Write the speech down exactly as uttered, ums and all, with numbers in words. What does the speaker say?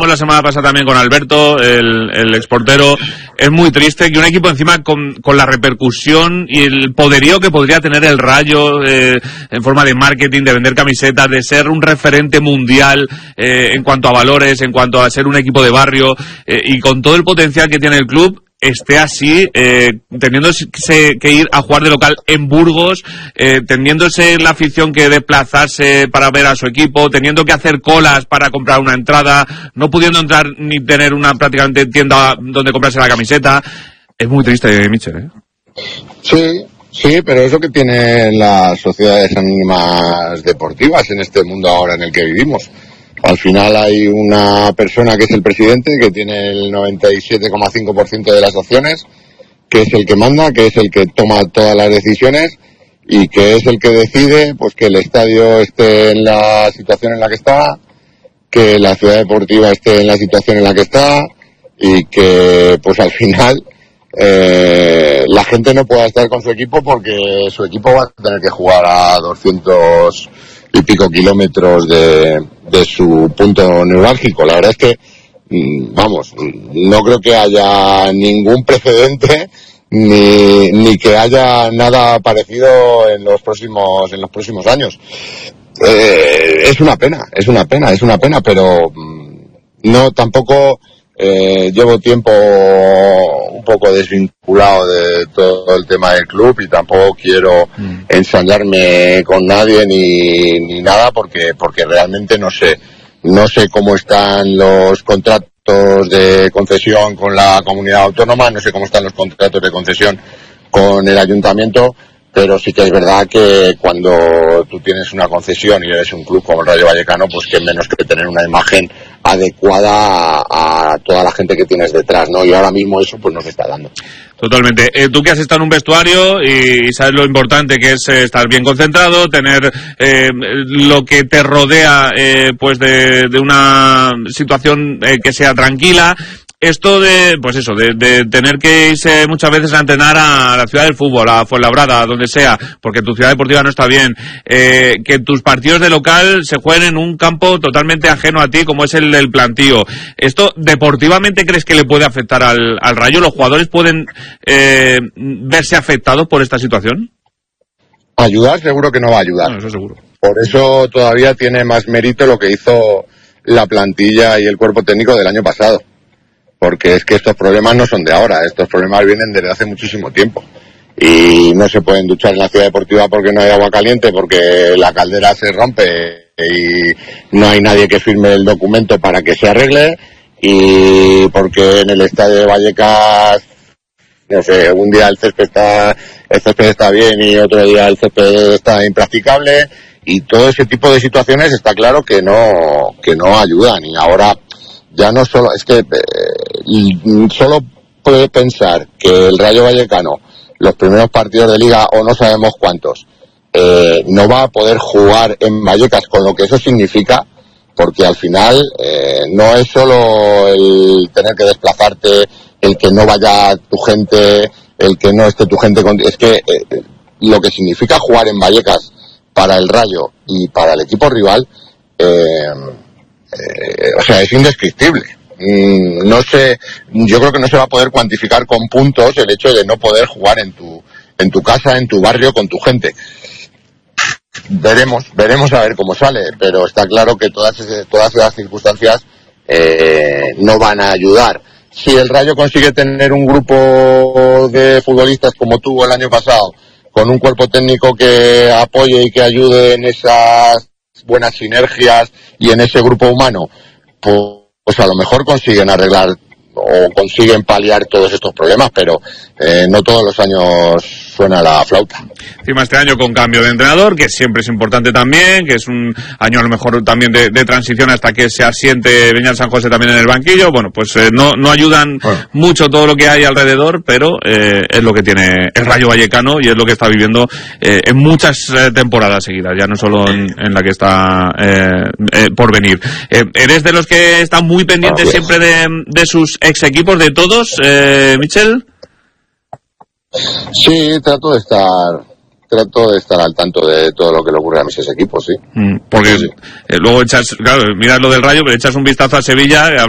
hablábamos la semana pasada también con Alberto, el, el exportero. Es muy triste que un equipo encima con, con la repercusión y el poderío que podría tener el Rayo eh, en forma de marketing, de vender camisetas, de ser un referente mundial eh, en cuanto a valores, en cuanto a ser un equipo de barrio eh, y con todo el potencial que tiene el club, esté así, eh, teniéndose que ir a jugar de local en Burgos, eh, teniéndose la afición que desplazarse para ver a su equipo, teniendo que hacer colas para comprar una entrada, no pudiendo entrar ni tener una prácticamente tienda donde comprarse la camiseta. Es muy triste, Michel, ¿eh? Sí, sí, pero eso que tienen las sociedades anónimas deportivas en este mundo ahora en el que vivimos. Al final hay una persona que es el presidente, que tiene el noventa y siete coma cinco por ciento de las acciones, que es el que manda, que es el que toma todas las decisiones y que es el que decide pues que el estadio esté en la situación en la que está, que la ciudad deportiva esté en la situación en la que está y que pues al final eh, la gente no pueda estar con su equipo porque su equipo va a tener que jugar a doscientos y pico kilómetros de, de su punto neurálgico. La verdad es que, vamos, no creo que haya ningún precedente ni, ni que haya nada parecido en los próximos, en los próximos años. Eh, es una pena, es una pena, es una pena, pero no, tampoco eh, llevo tiempo un poco desvinculado de todo el tema del club y tampoco quiero mm. ensayarme con nadie ni, ni nada porque porque realmente no sé no sé cómo están los contratos de concesión con la comunidad autónoma, no sé cómo están los contratos de concesión con el ayuntamiento, pero sí que es verdad que cuando tú tienes una concesión y eres un club como el Rayo Vallecano, pues que menos que tener una imagen adecuada a, a toda la gente que tienes detrás, ¿no? Y ahora mismo eso pues no se está dando. Totalmente. Eh, tú que has estado en un vestuario y, y sabes lo importante que es eh, estar bien concentrado, tener eh, lo que te rodea eh, pues de, de una situación eh, que sea tranquila. Esto de, pues eso, de, de tener que irse muchas veces a entrenar a la ciudad del fútbol, a Fuenlabrada, a donde sea, porque tu ciudad deportiva no está bien, eh, que tus partidos de local se jueguen en un campo totalmente ajeno a ti, como es el del Plantío. ¿Esto deportivamente crees que le puede afectar al, al Rayo? ¿Los jugadores pueden eh, verse afectados por esta situación? Ayudar seguro que no va a ayudar. No, eso seguro. Por eso todavía tiene más mérito lo que hizo la plantilla y el cuerpo técnico del año pasado. Porque es que estos problemas no son de ahora, estos problemas vienen desde hace muchísimo tiempo. Y no se pueden duchar en la ciudad deportiva porque no hay agua caliente, porque la caldera se rompe y no hay nadie que firme el documento para que se arregle, y porque en el estadio de Vallecas, no sé, un día el césped está, el césped está bien y otro día el césped está impracticable, y todo ese tipo de situaciones está claro que no, que no ayudan. Y ahora ya no solo, es que eh, solo puede pensar que el Rayo Vallecano, los primeros partidos de liga, o no sabemos cuántos, eh, no va a poder jugar en Vallecas, con lo que eso significa, porque al final eh, no es solo el tener que desplazarte, el que no vaya tu gente, el que no esté tu gente contigo, es que eh, lo que significa jugar en Vallecas para el Rayo y para el equipo rival, eh, Eh, o sea, es indescriptible. Mm, no sé, yo creo que no se va a poder cuantificar con puntos el hecho de no poder jugar en tu en tu casa, en tu barrio, con tu gente. Veremos, veremos a ver cómo sale, pero está claro que todas todas las circunstancias eh, no van a ayudar. Si el Rayo consigue tener un grupo de futbolistas como tuvo el año pasado, con un cuerpo técnico que apoye y que ayude en esas buenas sinergias y en ese grupo humano, pues, pues a lo mejor consiguen arreglar o consiguen paliar todos estos problemas, pero eh, no todos los años suena la flauta. Encima este año con cambio de entrenador, que siempre es importante también, que es un año a lo mejor también de, de transición hasta que se asiente Beñat San José también en el banquillo. Bueno, pues eh, no no ayudan bueno. mucho todo lo que hay alrededor, pero eh, es lo que tiene el Rayo Vallecano y es lo que está viviendo eh, en muchas eh, temporadas seguidas, ya no solo en, en la que está eh, eh, por venir. Eh, ¿Eres de los que están muy pendientes ah, siempre de, de sus ex equipos, de todos, eh, Michel? Sí, trato de estar trato de estar al tanto de todo lo que le ocurre a mis equipos, sí. Mm, porque sí. Eh, luego echas, claro, miras lo del Rayo, pero echas un vistazo a Sevilla,